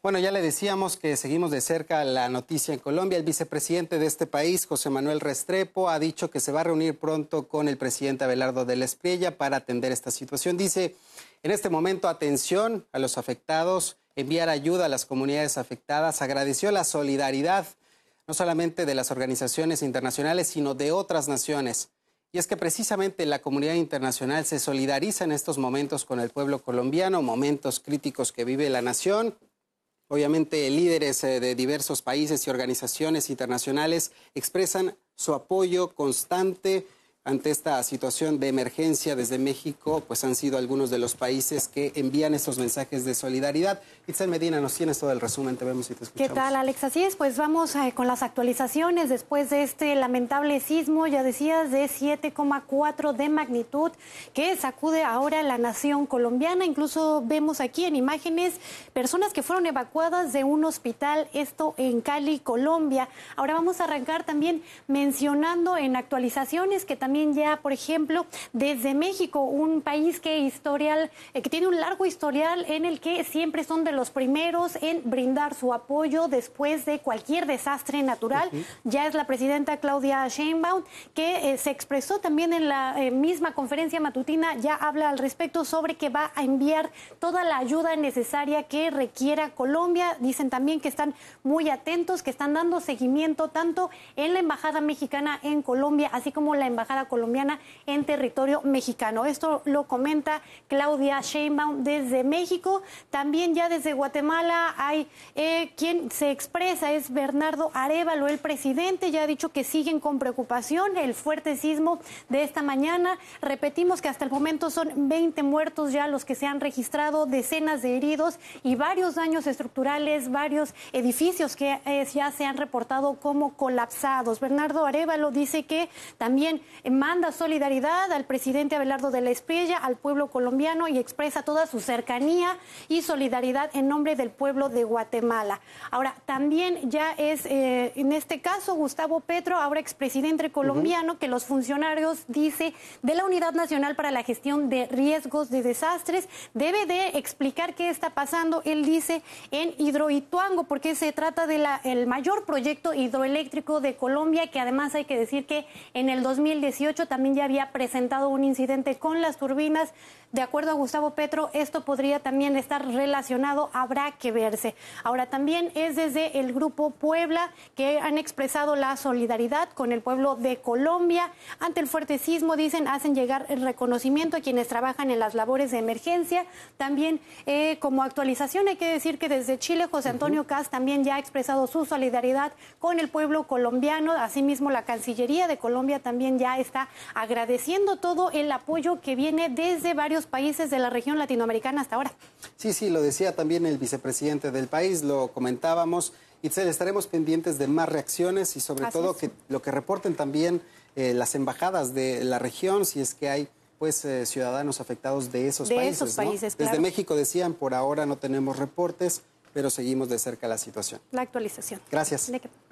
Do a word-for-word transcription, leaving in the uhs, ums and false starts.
Bueno, ya le decíamos que seguimos de cerca la noticia en Colombia. El vicepresidente de este país, José Manuel Restrepo, ha dicho que se va a reunir pronto con el presidente Abelardo de la Espriella para atender esta situación. Dice, en este momento, atención a los afectados, enviar ayuda a las comunidades afectadas. Agradeció la solidaridad, no solamente de las organizaciones internacionales, sino de otras naciones. Y es que precisamente la comunidad internacional se solidariza en estos momentos con el pueblo colombiano, momentos críticos que vive la nación. Obviamente, líderes de diversos países y organizaciones internacionales expresan su apoyo constante ante esta situación de emergencia. Desde México, pues han sido algunos de los países que envían estos mensajes de solidaridad. Itzel Medina, nos tienes todo el resumen, te vemos y te escuchamos. ¿Qué tal, Alex? Así es, pues vamos eh, con las actualizaciones después de este lamentable sismo, ya decías, de siete coma cuatro de magnitud, que sacude ahora la nación colombiana. Incluso vemos aquí en imágenes personas que fueron evacuadas de un hospital, esto en Cali, Colombia. Ahora vamos a arrancar también mencionando en actualizaciones que también ya, por ejemplo, desde México, un país que historial, eh, que tiene un largo historial en el que siempre son de los primeros en brindar su apoyo después de cualquier desastre natural. Uh-huh. Ya es la presidenta Claudia Sheinbaum, que eh, se expresó también en la eh, misma conferencia matutina, ya habla al respecto sobre que va a enviar toda la ayuda necesaria que requiera Colombia. Dicen también que están muy atentos, que están dando seguimiento tanto en la embajada mexicana en Colombia, así como la embajada colombiana en territorio mexicano. Esto lo comenta Claudia Sheinbaum desde México. También ya desde Guatemala hay eh, quien se expresa, es Bernardo Arévalo, el presidente. Ya ha dicho que siguen con preocupación el fuerte sismo de esta mañana. Repetimos que hasta el momento son veinte muertos ya los que se han registrado, decenas de heridos y varios daños estructurales, varios edificios que eh, ya se han reportado como colapsados. Bernardo Arévalo dice que también manda solidaridad al presidente Abelardo de la Espriella, al pueblo colombiano, y expresa toda su cercanía y solidaridad en nombre del pueblo de Guatemala. Ahora, también ya es, eh, en este caso, Gustavo Petro, ahora expresidente colombiano, uh-huh. que los funcionarios, dice, de la Unidad Nacional para la Gestión de Riesgos de Desastres, debe de explicar qué está pasando, él dice, en Hidroituango, porque se trata del mayor proyecto hidroeléctrico de Colombia, que además hay que decir que en el dos mil dieciocho también ya había presentado un incidente con las turbinas. De acuerdo a Gustavo Petro, esto podría también estar relacionado, habrá que verse. Ahora, también es desde el Grupo Puebla que han expresado la solidaridad con el pueblo de Colombia. Ante el fuerte sismo, dicen, hacen llegar el reconocimiento a quienes trabajan en las labores de emergencia. También, eh, como actualización, hay que decir que desde Chile, José Antonio uh-huh. Kast también ya ha expresado su solidaridad con el pueblo colombiano. Asimismo, la Cancillería de Colombia también ya está agradeciendo todo el apoyo que viene desde varios países de la región latinoamericana hasta ahora. Sí, sí, lo decía también el vicepresidente del país, lo comentábamos. Itzel, estaremos pendientes de más reacciones y sobre Así todo es. que lo que reporten también eh, las embajadas de la región, si es que hay pues eh, ciudadanos afectados de esos de países. Esos países ¿no? claro. Desde México decían, por ahora no tenemos reportes, pero seguimos de cerca la situación. La actualización. Gracias. De que...